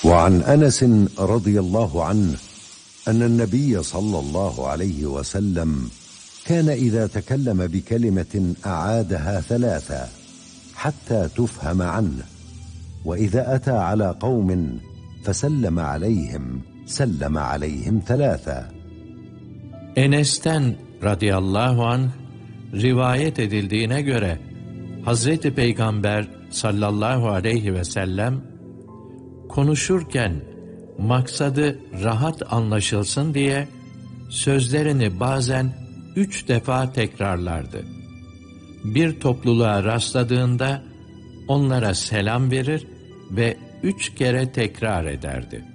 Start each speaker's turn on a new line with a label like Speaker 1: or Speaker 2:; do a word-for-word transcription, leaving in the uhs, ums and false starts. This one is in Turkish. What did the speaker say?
Speaker 1: وعن أنس رضي الله عنه أن النبي صلى الله عليه وسلم كان إذا تكلم بكلمة أعادها ثلاثا حتى تفهم عنه، وإذا أتى على قوم فسلم عليهم سلم عليهم ثلاثا.
Speaker 2: Enes'ten radıyallahu anh rivayet edildiğine göre Hazreti Peygamber sallallahu aleyhi ve sellem konuşurken maksadı rahat anlaşılsın diye sözlerini bazen üç defa tekrarlardı. Bir topluluğa rastladığında onlara selam verir ve üç kere tekrar ederdi.